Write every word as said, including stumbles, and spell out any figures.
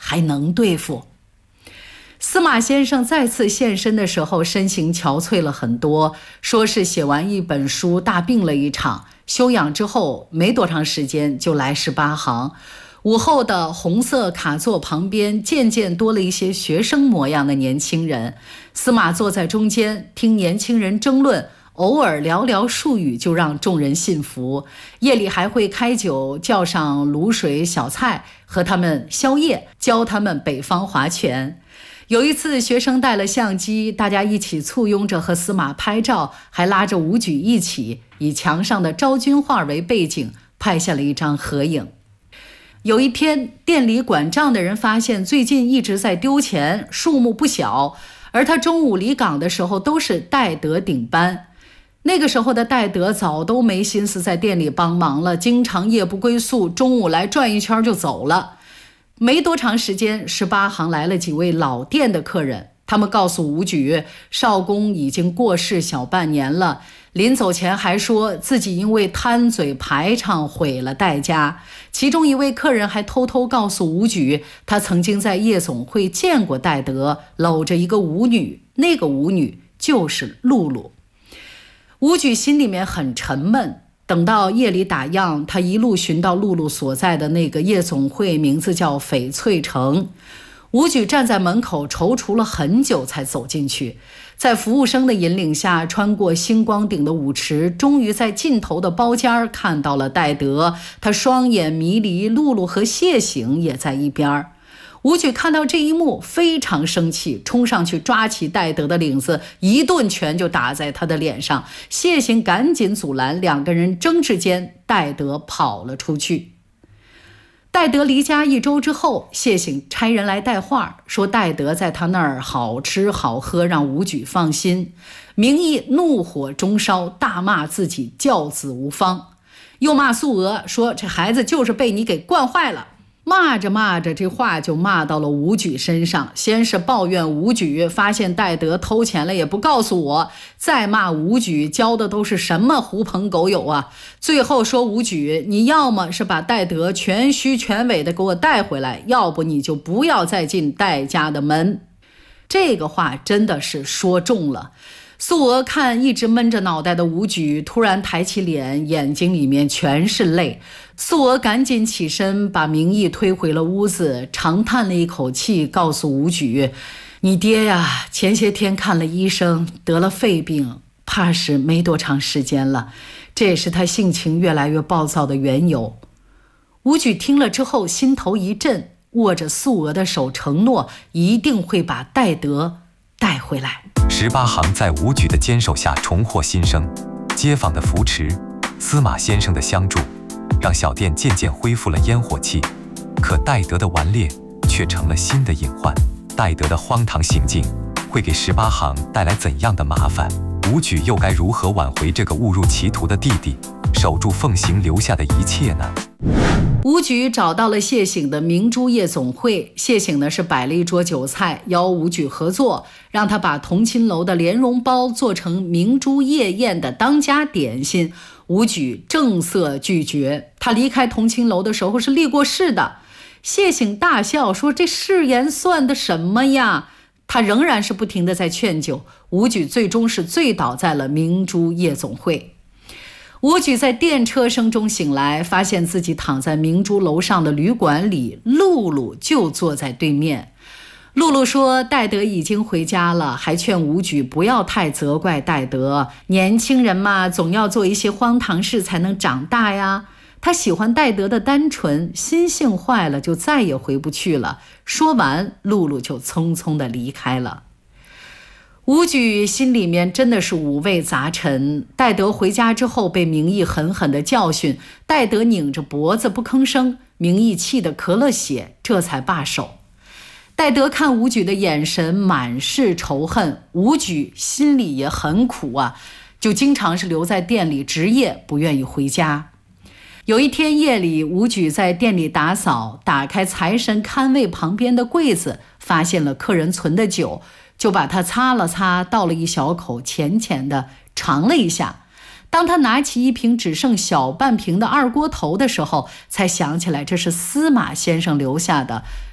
还能对付。司马先生再次现身的时候，身形憔悴了很多，说是写完一本书大病了一场，休养之后没多长时间就来十八行。午后的红色卡座旁边渐渐多了一些学生模样的年轻人，司马坐在中间听年轻人争论，偶尔寥寥数语就让众人信服。夜里还会开酒，叫上卤水小菜，和他们宵夜，教他们北方划拳。有一次学生带了相机，大家一起簇拥着和司马拍照，还拉着武举一起以墙上的昭君画为背景拍下了一张合影。有一天，店里管账的人发现最近一直在丢钱，数目不小，而他中午离岗的时候都是戴德顶班。那个时候的戴德早都没心思在店里帮忙了，经常夜不归宿，中午来转一圈就走了。没多长时间，十八行来了几位老店的客人，他们告诉武举，少公已经过世小半年了，临走前还说自己因为贪嘴排场毁了戴家。其中一位客人还偷偷告诉武举，他曾经在夜总会见过戴德搂着一个舞女，那个舞女就是露露。武举心里面很沉闷，等到夜里打烊，他一路寻到露露所在的那个夜总会，名字叫翡翠城。武举站在门口踌躇了很久才走进去，在服务生的引领下，穿过星光顶的舞池，终于在尽头的包间看到了戴德。他双眼迷离，露露和谢醒也在一边。武举看到这一幕非常生气，冲上去抓起戴德的领子，一顿拳就打在他的脸上。谢醒赶紧阻拦，两个人争执间，戴德跑了出去。戴德离家一周之后，谢醒差人来带话，说戴德在他那儿好吃好喝，让武举放心。名义怒火中烧，大骂自己教子无方，又骂素娥，说这孩子就是被你给惯坏了。骂着骂着，这话就骂到了武举身上。先是抱怨武举发现戴德偷钱了也不告诉我，再骂武举教的都是什么狐朋狗友啊。最后说武举，你要么是把戴德全虚全伪的给我带回来，要不你就不要再进戴家的门。这个话真的是说中了。素娥看一直闷着脑袋的武举，突然抬起脸，眼睛里面全是泪。素娥赶紧起身，把明义推回了屋子，长叹了一口气，告诉武举，你爹呀，前些天看了医生，得了肺病，怕是没多长时间了，这也是他性情越来越暴躁的缘由。武举听了之后心头一震，握着素娥的手承诺一定会把戴德带回来。 十八行在武举的坚守下重获新生，街坊的扶持，司马先生的相助，让小店渐渐恢复了烟火气。可戴德的顽劣却成了新的隐患，戴德的荒唐行径会给十八行带来怎样的麻烦？武举又该如何挽回这个误入歧途的弟弟，守住奉行留下的一切呢？ 武举找到了谢醒的明珠夜总会，谢醒呢是摆了一桌酒菜，邀武举合作，让他把同亲楼的莲蓉包做成明珠夜宴的当家点心。武举正色拒绝，他离开同亲楼的时候是立过誓的。谢醒大笑说，这誓言算的什么呀？他仍然是不停地在劝酒，武举最终是醉倒在了明珠夜总会。武举在电车声中醒来，发现自己躺在明珠楼上的旅馆里，露露就坐在对面。露露说戴德已经回家了，还劝武举不要太责怪戴德，年轻人嘛，总要做一些荒唐事才能长大呀。他喜欢戴德的单纯，心性坏了就再也回不去了。说完，露露就匆匆地离开了。武举心里面真的是五味杂陈。戴德回家之后被明义狠狠地教训，戴德拧着脖子不吭声，明义气得咳了血，这才罢手。戴德看武举的眼神满是仇恨，武举心里也很苦啊，就经常是留在店里值夜，不愿意回家。有一天夜里，武举在店里打扫，打开财神看位旁边的柜子，发现了客人存的酒，就把它擦了擦，倒了一小口，浅浅的尝了一下。当他拿起一瓶只剩小半瓶的二锅头的时候，才想起来这是司马先生留下的，